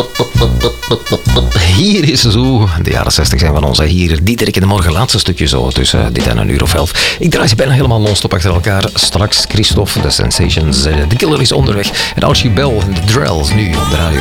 Hier is zo. De jaren 60 zijn van ons. Hier, Diederik in de morgen, laatste stukje zo. Tussen dit en een uur of 11. Ik draai ze bijna helemaal non-stop achter elkaar. Straks Christophe, de Sensations. De Killer is onderweg. En Archie Bell en de Drells nu op de radio.